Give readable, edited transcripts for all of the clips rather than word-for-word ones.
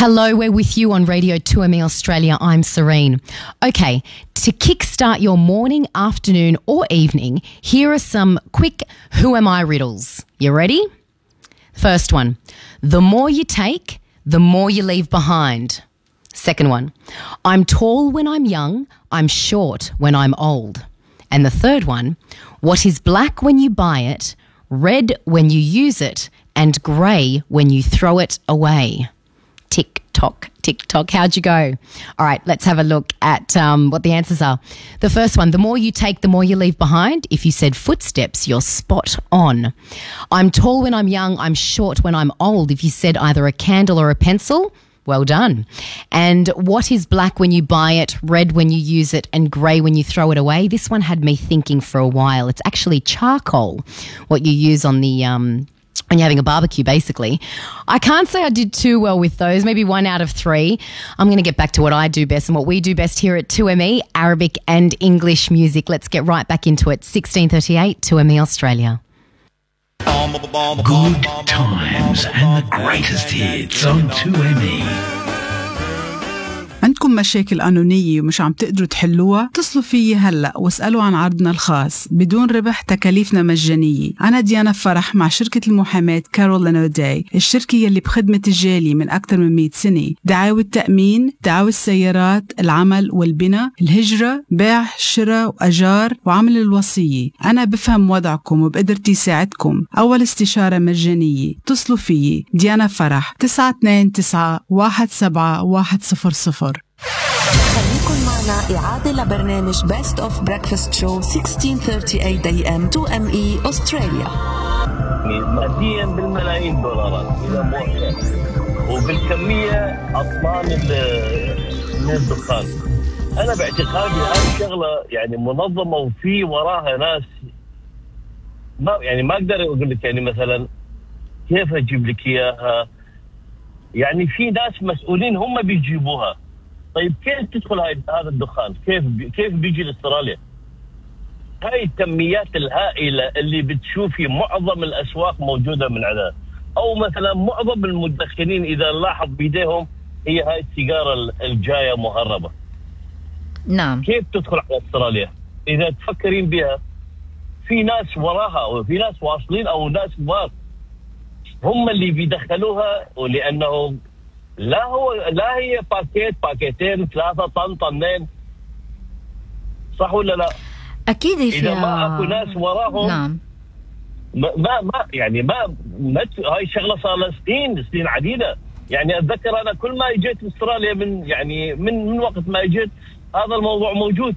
Hello, we're with you on Radio 2ME Australia. I'm Serene. Okay, to kickstart your morning, afternoon or evening, here are some quick Who Am I riddles. You ready? First one, the more you take, the more you leave behind. Second one, I'm tall when I'm young, I'm short when I'm old. And the third one, what is black when you buy it, red when you use it, and grey when you throw it away? Tick-tock, tick-tock. How'd you go? All right, let's have a look at what the answers are. The first one, the more you take, the more you leave behind. If you said footsteps, you're spot on. I'm tall when I'm young, I'm short when I'm old. If you said either a candle or a pencil, well done. And what is black when you buy it, red when you use it, and grey when you throw it away? This one had me thinking for a while. It's actually charcoal, what you use on the when you're having a barbecue, basically. I can't say I did too well with those, maybe 1 out of 3. I'm going to get back to what I do best and what we do best here at 2ME, Arabic and English music. Let's get right back into it. 1638, 2ME Australia. Good times and the greatest hits on 2ME. عندكم مشاكل قانونية ومش عم تقدروا تحلوها؟ اتصلوا فيي هلأ واسألوا عن عرضنا الخاص بدون ربح، تكاليفنا مجانية. أنا ديانا فرح مع شركة المحاماة كارول أوداي، الشركة يلي بخدمة الجالية من أكثر من 100 سنة. دعاوى التأمين، دعاوى السيارات، العمل والبناء، الهجرة، بيع، شراء وأجار، وعمل الوصية. أنا بفهم وضعكم وبقدرتي ساعدكم. أول استشارة مجانية. اتصلوا فيي ديانا فرح 929-17100. خليكن معنا إعادة لبرنامج Best of Breakfast Show 1638 AM 2ME أستراليا. ماديا بالملايين دولارات إذا موفر، وبالكمية أطنان من الدخان. أنا باعتقادي هذه شغلة يعني منظمة وفي وراها ناس، ما أقدر أقول لك يعني مثلا كيف أجيب لك إياها. يعني في ناس مسؤولين هم بيجيبوها. طيب كيف تدخل هذا الدخان؟ كيف بيجي لاستراليا؟ هاي الكميات الهائلة اللي بتشوفي معظم الأسواق موجودة من عدها، أو مثلا معظم المدخنين إذا نلاحظ بيديهم هي هاي السيجارة الجاية مهربة. نعم. كيف تدخل على استراليا؟ إذا تفكرين بها في ناس وراها وفي ناس واصلين أو ناس كبار هم اللي بيدخلوها، ولأنه لا هي باكيتين 3 طن طنين، صح ولا لا؟ أكيد إذا ما أكو ناس وراهم. نعم. ما يعني ما هاي شغلة صار لها سنين عديدة. يعني أتذكر أنا كل ما جيت استراليا من وقت ما جيت هذا الموضوع موجود.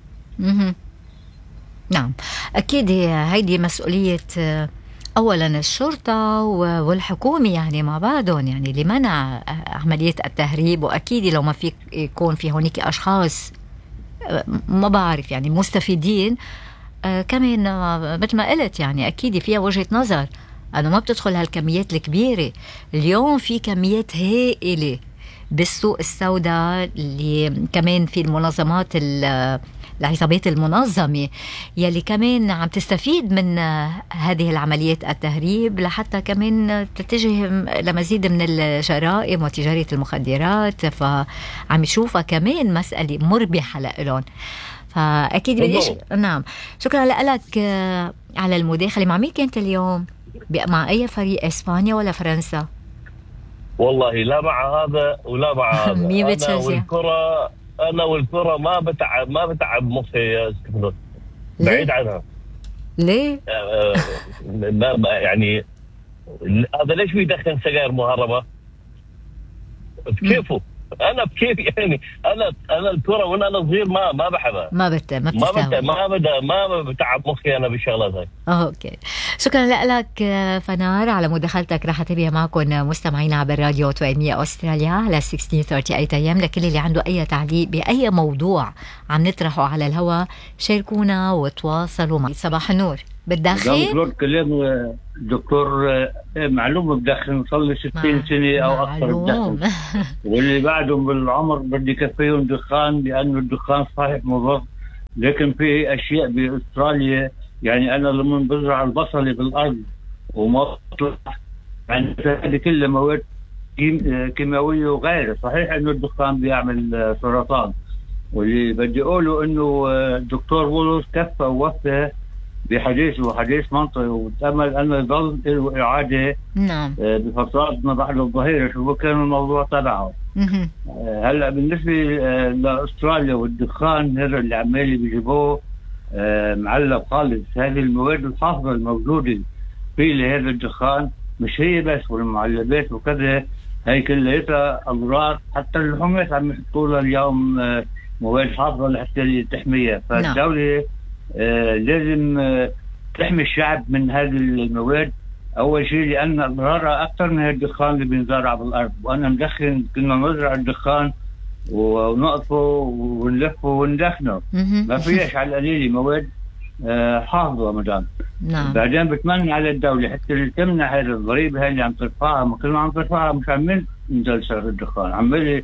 نعم أكيد هيدي مسؤولية أولا الشرطة والحكومة يعني مع بعضهم يعني لمنع عملية التهريب. وأكيد لو ما في يكون في هونيك أشخاص ما بعرف يعني مستفيدين كمان مثل ما قلت يعني أكيد فيها وجهة نظر أنه ما بتدخل هالكميات الكبيرة. اليوم في كميات هائلة بالسوق السوداء اللي كمان في المنظمات العصابات المنظمة يلي كمان عم تستفيد من هذه العمليات التهريب لحتى كمان تتجه لمزيد من الجرائم وتجارة المخدرات. فعم يشوفها كمان مسألة مربحة لهم. فأكيد بديش. نعم شكرا لك على المداخلة. مع مين كنت اليوم؟ مع أي فريق؟ إسبانيا ولا فرنسا؟ والله لا مع هذا ولا مع هذا. مين بتشجع؟ أنا والكرة ما بتعب مخي يا استفنون، بعيد عنها. ليه؟ يعني هذا ليش بيدخن سجاير مهربة؟ بكيفه. أنا بكيف يعني أنا الكرة وأنا صغير ما بحبها. ما بتستهوي. ما بتعب مخي أنا بالشغلات هاي. أوكي شكرا لك فنار على مداخلتك. راح أتابع معكم مستمعين عبر راديو 2ME أستراليا على 1638 أيام. لكل اللي عنده أي تعليق بأي موضوع عم نطرحه على الهواء شاركونا وتواصلوا معي. صباح النور. بالداخل كلام دكتور معلومة بدخن صار له 60 سنة أو أكثر بدخن، واللي بعدهم بالعمر بدي كفيهم دخان لأنه الدخان صحيح مضر. لكن في أشياء بأستراليا يعني أنا لما بزرع البصلة بالأرض وما بطلع يعني هذه كلها مواد كيماوية وغيره. صحيح انه الدخان بيعمل سرطان، واللي بدي اقوله انه الدكتور بولس كفى ووفى بحديثه حديث منطقي، وتأمل انه يضل له اعادة نعم بفترات ما بعد الظهيرة شو كان الموضوع تبعه. هلا بالنسبة لاستراليا والدخان هذا اللي عمالي بيجيبوه معلق خالص، هذه المواد الحافظة الموجودة في لهذا الدخان مش هي بس، والمعلبات وكذا هي كلها اضرار. حتى اللحومات عم يحطوا لها اليوم مواد حافظة لحتى تحميها. فالدولة لازم تحمي الشعب من هذه المواد اول شيء، لان اضرارها اكثر من الدخان اللي بينزرع بالارض. وانا مدخن، كنا نزرع الدخان ونقطفه ونلفه وندخنه، ما فيش على القليل مواد حافظه مدام. نعم. بعدين بتمنى على الدوله حتى تمنع هذه الضريبه اللي عم ترفعها، ما كنا عم ترفعها مش عمال ينزل سعر الدخان، عمال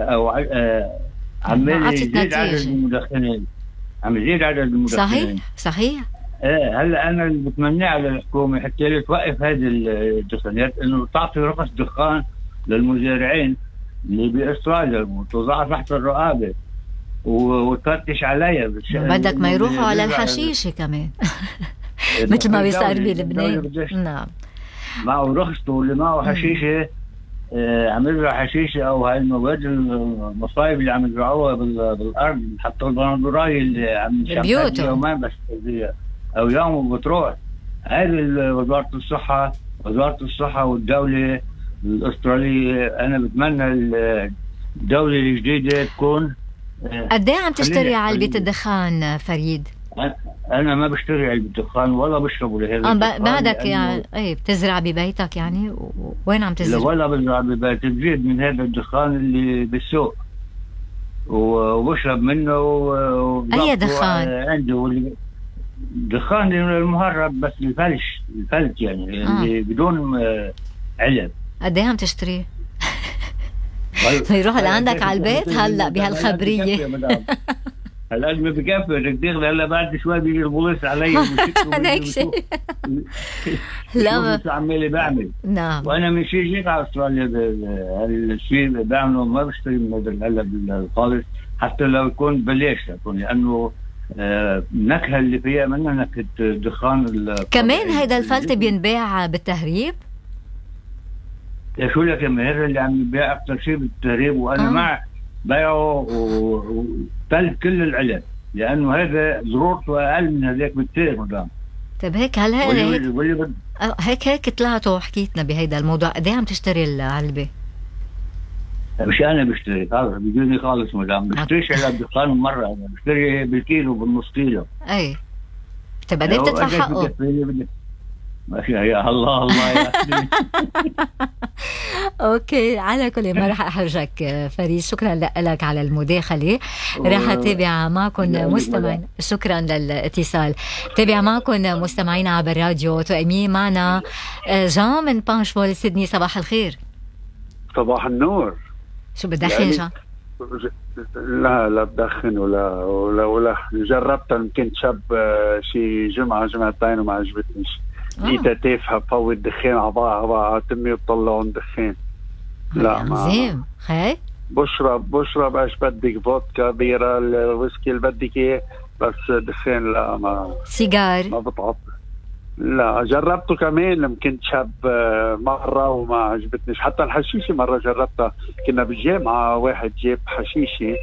يزيد عدد المدخنين، عم يزيد عدد المدخنين. صحيح. هلا انا اللي بتمناه على الحكومه حتى توقف هذه الدخانات، انه تعطي رخص دخان للمزارعين اللي باستراليا وتوضعها تحت الرقابه وتفتش عليها. بدك ما يروحوا على الحشيشه كمان مثل ما بيصير بلبنان. نعم. معه رخصته واللي معه حشيشه عم يزرع حشيشه او هاي المواد المصايب اللي عم يزرعوها بالارض، حتى البندوراي اللي عم يشمها يومين بس او يوم بتروح. هذه وزاره الصحه والدوله الاستراليه. انا بتمنى الدوله الجديده تكون. قد ايه عم تشتري علبه الدخان فريد؟ انا ما بشتري علبه دخان ولا بشربه لهذا بعدك يعني ايه بتزرع ببيتك يعني؟ وين عم تزرع؟ ولا بزرع ببيتي، بجيب من هذا الدخان اللي بالسوق وبشرب منه. اي دخان؟ عندي دخان المهرب بس الفلت يعني اللي بدون علب. قد ايه عم تشتريه؟ يروح لعندك على البيت هلا بهالخبريه. هلا ما بكفي بدك تغلي. هلا بعد شوي بيجي البوليس علي هيك شيء. لا شو عمالي بعمل. نعم. وانا من شيء جيت على استراليا هالشيء بعمله، ما بشتري من هذا العلب خالص حتى لو يكون ببلاش، لانه النكهه اللي فيها منها نكهه دخان. كمان هيدا الفلت بينباع بالتهريب؟ شو لك هذا اللي عم يبيع اكثر شيء بالتهريب، وانا مع بيعه وتلف كل العلب، لانه هذا ضرورته اقل من هذاك بكثير مدام. طيب هيك هيك طلعتوا وحكيتنا بهيدا الموضوع. قد ايه عم تشتري العلبه؟ مش انا بشتري خالص، بيجوني خالص مدام. بشتريش علب دخان مره، انا بشتري بالكيلو بالنص كيلو. اي طيب قد ايه بتدفع حقه؟ ماشي يا الله يا اوكي. على كل ما رح احرجك فريد، شكرا لك على المداخله. رح اتابع معكم مستمعين. شكرا للاتصال. تابع معكم مستمعين عبر الراديو توأمي. معنا جان من بانشفول سيدني. صباح الخير. صباح النور. شو بدخن جان؟ لا بدخن ولا جربتها. يمكن شاب شي جمعتين وما عجبتنيش. لقيتها تافهه بفوت دخان على تمي وطلعون دخان. لا ما زين خي بشرب ايش بدك، فودكا بيرة الويسكي اللي بدك اياه، بس دخان لا. ما سيجار ما بتعطي. لا جربته كمان لما كنت شاب مرة وما عجبتنيش. حتى الحشيشة مرة جربتها، كنا بالجامعة واحد جاب حشيشة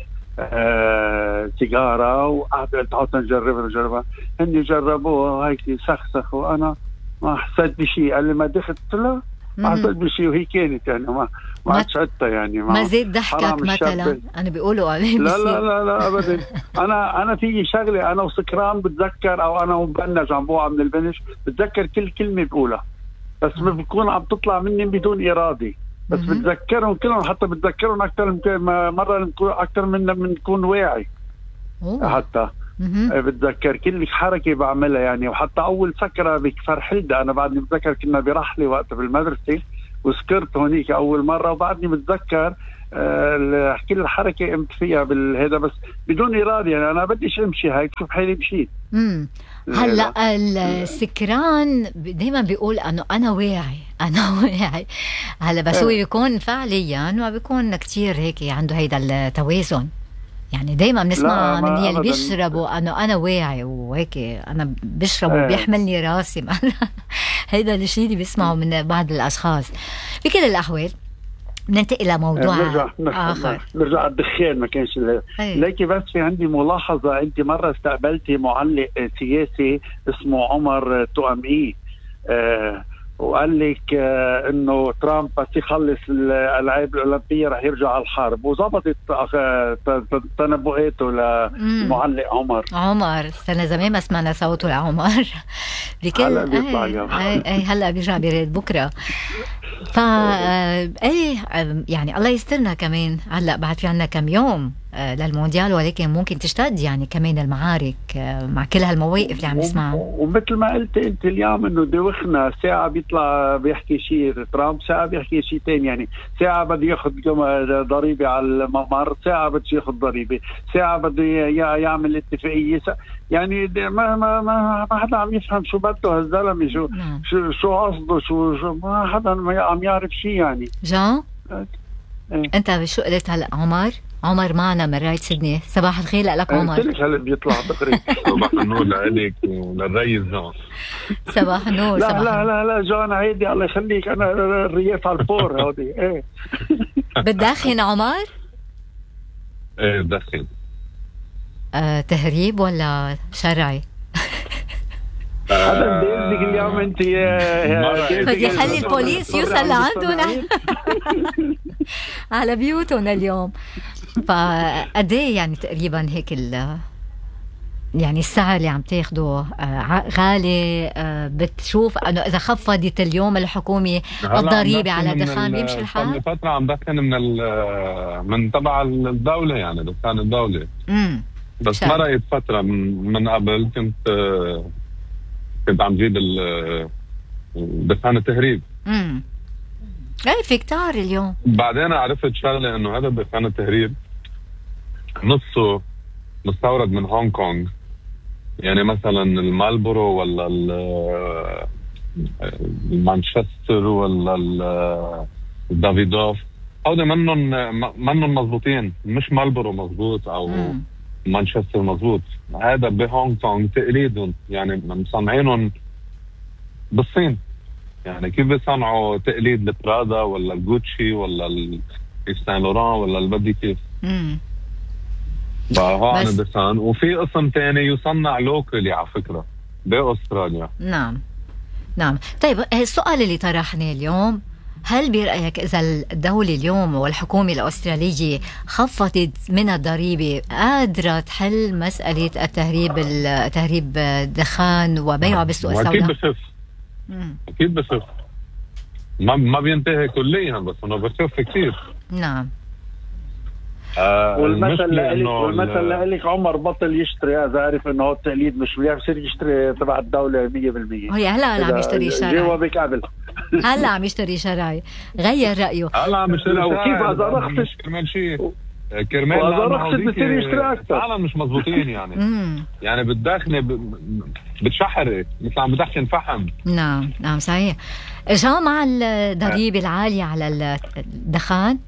سيجارة وقعدت قلت نجربها. هني جربوها هيك سخسخ وانا ما حسيت بشيء. قال لي ما دخلت له ما حسيت بشيء، وهي كانت يعني ما عدتها يعني ما زيد ضحكك مثلا. انا بيقولوا عليه لا ابدا. انا في شغله، انا وسكران بتذكر او انا ومبنج عم بوعى من البنش بتذكر كل كلمه بقولها، بس بتكون عم تطلع مني بدون ارادي. بس بتذكرهم كلهم، حتى بتذكرهم اكثر مره اكثر من نكون واعي. حتى بتذكر كل حركه بعملها يعني. وحتى اول سكره بكفر حلده انا بعدني بتذكر كنا برحله وقت بالمدرسه وسكرت هونيك أول مرة، وبعدني متذكر احكي لي الحركة قمت فيها بالهذا بس بدون إرادة، يعني أنا بديش أمشي هيك شوف حالي مشيت. هلا السكران دايما بيقول انه انا واعي انا واعي، هلا بس هو بيكون فعليا ما بيكون كتير هيك عنده هيدا التوازن. يعني دايما بنسمع من اللي بيشربوا انه انا واعي وهيك انا بشرب وبيحملني راسي هيدا الشيء اللي بيسمعه من بعض الاشخاص. بكل الاحوال ننتقل إلى موضوع آخر. نرجع الدخان ما كانش ليكي. بس في عندي ملاحظة، أنت مرة استقبلتي معلق سياسي اسمه عمر توأمي وقال لك إنه ترامب بس يخلص الألعاب الأولمبية رح يرجع على الحرب، وضبطت تنبؤاته للمعلق عمر. استنى زمان ما سمعنا صوته لعمر. بكل هلا بيرجع بريد بكرة. يعني الله يسترنا كمان. هلا بعد في عنا كم يوم للمونديال، ولكن ممكن تشتد يعني كمان المعارك مع كل هالمواقف اللي عم نسمعها. ومثل ما قلت انت اليوم انه دوخنا، ساعة بيطلع بيحكي شيء ترامب، ساعة بيحكي شيء تاني، يعني ساعة بده ياخذ ضريبة على الممر، ساعة بده ياخذ ضريبة، ساعة بده يعمل اتفاقية، يعني ما حدا عم يفهم شو بده هالزلمة، شو قصده، شو ما حدا عم يعرف شيء يعني. جان انت شو قلت هلا؟ عمر معنا من رايد سيدني. صباح الخير لك عمر. قلت لك هلا بيطلع دغري. صباح النور لك وللريس جان. صباح النور. لا جان عادي الله يخليك، انا الرياف على الفور هودي. بتدخن عمر؟ ايه بدخن. تهريب ولا شرعي؟ هذا بدك اليوم انت بدي خلي البوليس يوصل لعندنا على بيوتنا اليوم. فقد ايه يعني تقريبا هيك يعني السعر اللي عم تاخده غالي؟ بتشوف انه اذا خفضت اليوم الحكومه الضريبه على دخان بيمشي الحال؟ قبل فتره عم دخن من تبع الدوله، يعني دخان الدوله. بس مرقت فتره من قبل كنت عم جيب دخان التهريب. في كتار اليوم. بعدين عرفت شغله انه هذا دخان التهريب نصه مستورد من هونغ كونغ، يعني مثلا المالبورو ولا المانشستر ولا الدافيدوف، هذول منهم مضبوطين، مش مالبورو مضبوط او مانشستر مضبوط. هذا بهونغ كونغ تقليدهم، يعني مصنعينهم بالصين. يعني كيف بيصنعوا تقليد البرادا ولا الجوتشي ولا السان لوران ولا البدي كيف. هون دخان. وفي قسم تاني يصنع لوكالي على فكرة بأستراليا. نعم. طيب السؤال اللي طرحناه اليوم، هل برأيك إذا الدولة اليوم والحكومة الأسترالية خفضت من الضريبة قادرة تحل مسألة تهريب دخان وبيعه بالسوق السوداء؟ أكيد بخف. ما بينتهي كليا، بس انه بخف كثير. نعم. والمثل لك عمر بطل يشتري، هذا عارف انه التقليد مش بيصير يشتري تبع الدولة 100%. هي هلا عم يشتري شرعي. جوابك قبل. هلا عم يشتري شرعي، غير رأيه. هلا عم يشتري شرعي. وكيف هذا رخص كرمال شيء كرمال بصير يشتري اكثر. فعلا مش مضبوطين يعني. يعني بتدخني بتشحري مثل عم بدخن فحم. نعم صحيح. جاء مع الضريبة العالية على الدخان؟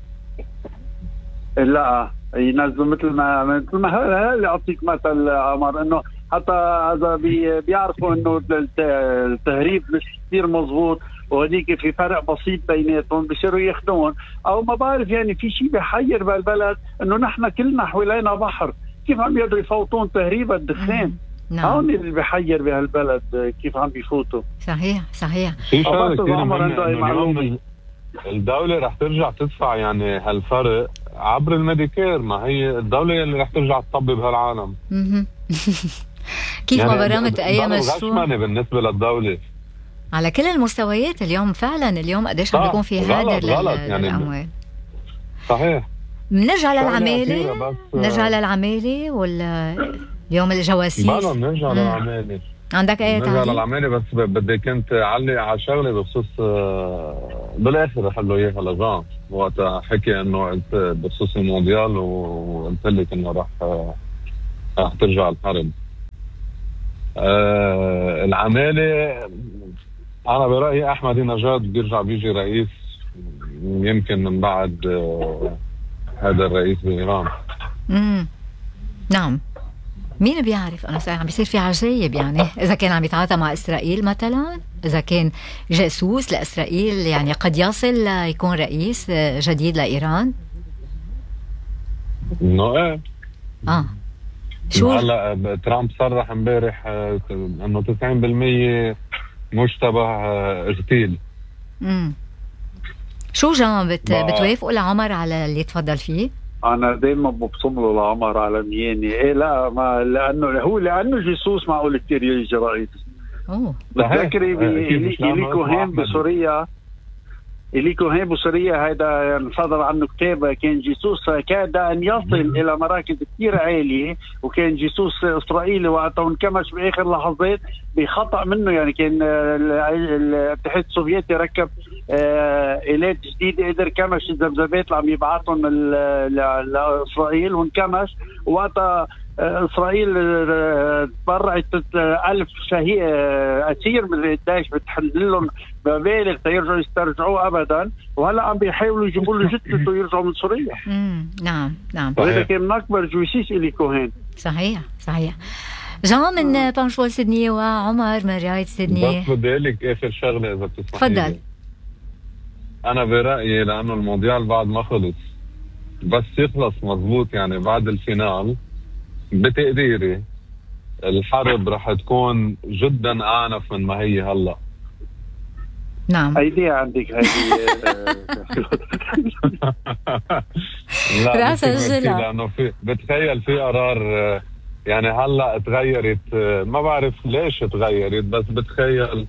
لا ينزلوا مثل ما هلا اعطيك مثل عمر، انه حتى اذا بيعرفوا انه التهريب مش كثير مزبوط وهديك في فرق بسيط بيناتهم بيصيروا ياخذون، او ما بعرف يعني في شيء بحير بالبلد انه نحن كلنا حوالينا بحر، كيف عم يقدروا يفوتون تهريب الدخان؟ هون اللي بحير بهالبلد كيف عم بيفوتوا. صحيح. في شغله كثير مهمه، الدولة رح ترجع تدفع يعني هالفرق عبر الميديكير، ما هي الدولة اللي رح ترجع تطبب هالعالم. كيف يعني ما برمت اي مشروع بالنسبة للدولة على كل المستويات. اليوم فعلا اليوم قديش عم بيكون في هادر للأموال. صحيح. نرجع للعمالة ولا اليوم الجواسيس؟ نرجع للعمالة. عندك اي نرجع تعليق؟ للعمالة، بس بدي كنت اعلق على شغله بخصوص بالاخر رح له اياها لجان وقت حكي انه قلت بخصوص المونديال وقلت لك انه رح ترجع الحرب. العمالة انا برأيي احمد نجاد بيجي رئيس يمكن من بعد هذا الرئيس بايران. نعم، مين بيعرف؟ أنا عم بيصير في عجايب يعني، إذا كان عم يتعاطى مع إسرائيل مثلا، إذا كان جاسوس لإسرائيل يعني قد يصل ليكون رئيس جديد لإيران. ايه شو هلا ترامب صرح امبارح انه 90% مشتبه اغتيال. شو جان بتوافقوا لعمر على اللي تفضل فيه؟ انا دائما ببصم له لعمر على مياني. ايه لا، ما لانه جاسوس معقول كثير يجي رئيس. بتذكري إلي كوهين بسوريا، إلي كوهين بسوريا هذا صدر عنه كتاب، كان جاسوس كاد ان يصل الى مراكز كثير عاليه، وكان جاسوس اسرائيلي وقتها انكمش باخر لحظات بخطا منه. يعني كان الاتحاد السوفيتي ركب آلات جديده، قدر كمش الذبذبات اللي عم يبعثهم لاسرائيل وانكمش، وقتها اسرائيل تبرعت 1000 شهيد اسير من الداعش بتحل لهم مبالغ تيرجعوا يسترجعوه ابدا، وهلا عم بيحاولوا يجيبوا له جثته ويرجعوا من سوريا. نعم وهذا كان من اكبر جويسيس إلي كوهين. صحيح. جان من بانشوال سيدني وعمر من رياض سيدني. بس بدي اقول لك اخر شغله اذا بتسمحي. تفضل. انا برايي لانه المونديال بعد ما خلص، بس يخلص مزبوط يعني بعد الفينال، بتقديري الحرب رح تكون جدا اعنف من ما هي هلا. نعم هيدي عندك هيدي لا لانه في بتخيل في قرار يعني هلا تغيرت، ما بعرف ليش تغيرت، بس بتخيل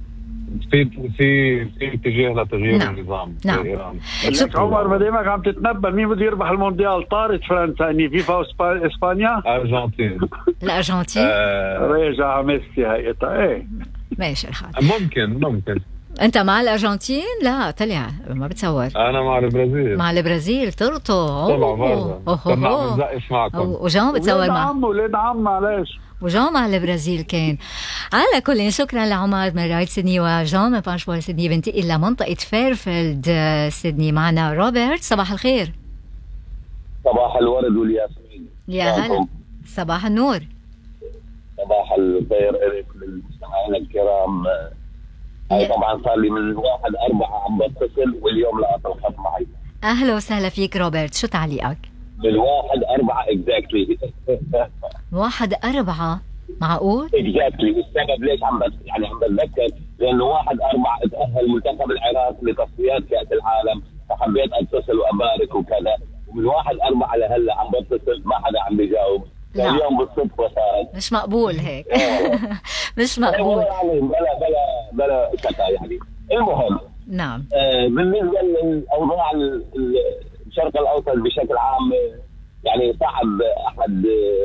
في اتجاه لتغيير النظام في ايران. عمر ما دامك عم تتنبأ مين بده يربح المونديال، طارت فرنسا اني فيفا اسبانيا ارجنتين. الارجنتين رجع ميسي هيئتها. ايه ماشي الحال. ممكن انت مع الارجنتين؟ لا طلع ما بتصور. انا مع البرازيل طلعوا برا كنا بنزقف معكم. وجان بتصور مع ولاد عم معلش وجان مع البرازيل كان. على كل شكرا لعمر من رايد سيدني وجان من بانشوال سيدني. بنتقل لمنطقة فيرفيلد سيدني. معنا روبرت. صباح الخير. صباح الورد والياسمين. يا هلا. صباح النور. صباح الخير إليك للمستمعين الكرام. طبعا صار لي من 1/4 عم بتصل واليوم لقيت الخط معي. اهلا وسهلا فيك روبرت، شو تعليقك؟ من 1/4 اكزاكتلي 1/4 معقول؟ اكزاكتلي. والسبب ليش عم بتذكر لانه 1/4 تأهل منتخب العراق لتصفيات كأس العالم، فحبيت اتصل وابارك وكذا، ومن 1/4 لهلا عم بتصل ما حدا عم بيجاوب. اليوم بالصدفه صارت. مش مقبول هيك. مش مقبول يعني. بلا شكا يعني. المهم نعم بالنسبه للاوضاع الشرق الاوسط بشكل عام، يعني صعب احد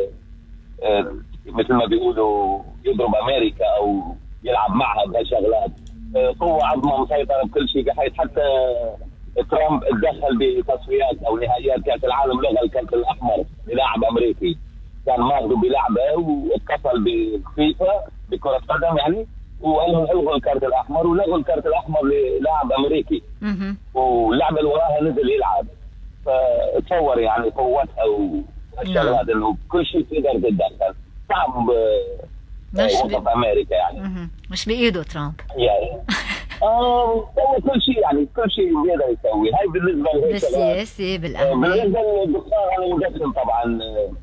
مثل ما بيقولوا يضرب امريكا او يلعب معها بهالشغلات. قوه عظمى مسيطره بكل شيء، بحيث حتى ترامب تدخل بتصفيات او نهائيات كاس العالم، لغى الكرت الاحمر للاعب امريكي كان ماخذه بلعبه، واتصل بفيفا بكره قدم يعني، وقال لهم الغوا الكرت الاحمر، ولغوا الكرت الاحمر للاعب امريكي. واللاعب اللي وراها نزل يلعب. فتصور يعني قوتها والشغلات انه كل شيء تقدر تتدخل. صعب وسط امريكا يعني. مش بايده ترامب يعني. سوى كل شيء يعني، كل شيء بيقدر يسوي. هاي بالنسبه بالسياسي بالاهلي. بالنسبه للدخان انا مدخن طبعا،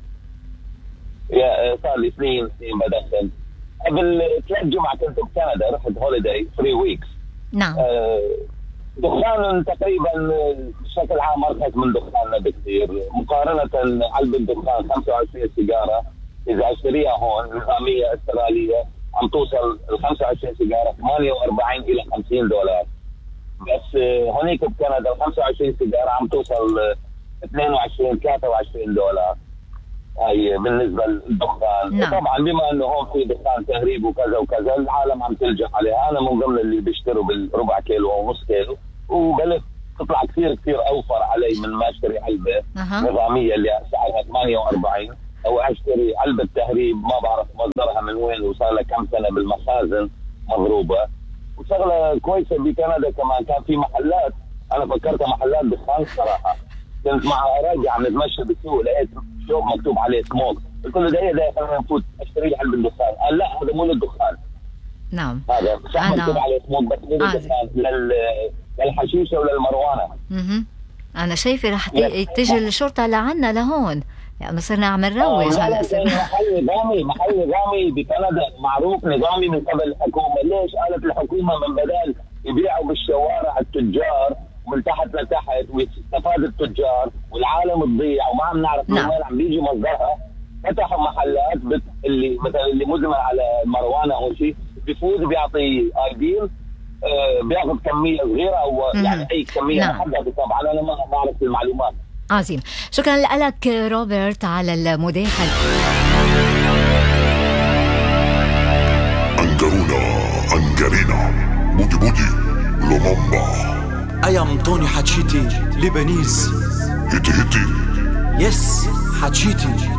صار لي سنين بدخن. قبل 3 جمعة كنت بكندا، رحت هوليداي 3 ويكس. نعم. دخان تقريبا بشكل عام ارخص من دخاننا بكثير، مقارنة علبة دخان 25 سيجارة إذا اشتريها هون نظامية استرالية عم توصل ال 25 سيجارة 48 إلى $50. بس هونيك بكندا ال 25 سيجارة عم توصل 22 $23. هاي بالنسبه للدخان. نعم. طبعا بما انه هون في دخان تهريب وكذا وكذا، العالم عم تلجأ عليها. انا من ضمن اللي بيشتروا بالربع كيلو او نص كيلو، وبلف تطلع كثير اوفر علي من ما اشتري علبه نظاميه اللي سعرها 48، او اشتري علبه تهريب ما بعرف مصدرها من وين وصار لها كم سنه بالمخازن مضروبه. وشغله كويسه بكندا كمان كان في محلات، انا فكرتها محلات دخان صراحه. كنت مع راجع عم نتمشى بالسوق لقيت شوب مكتوب عليه سموك، قلت له ده خلينا نفوت اشتري لي علبه دخان. قال لا هذا مو للدخان. نعم هذا صح مكتوب عليه سموك بس مو للدخان، للحشيشه وللمروانه. انا شايفه رح تيجي الشرطه لعنا لهون، يعني صرنا عم نروج على اساس محل نظامي بكندا معروف نظامي من قبل الحكومه. ليش قالت الحكومه من بدال يبيعوا بالشوارع التجار ومن تحت لتحت ويستفاد التجار والعالم تضيع وما عم نعرف وين عم بيجي مصدرها، فتحوا محلات اللي مثلا اللي مدمن على المروانه او شيء بيفوز بيعطي ايديل بياخذ كميه صغيره او يعني اي كميه محدده. طبعا انا ما بعرف المعلومات. عظيم، شكرا لك روبرت على المداخله. أنجرينا بودي بودي لومامبا أيام طوني حتشيتي لبنيز هيتي يس حتشيتي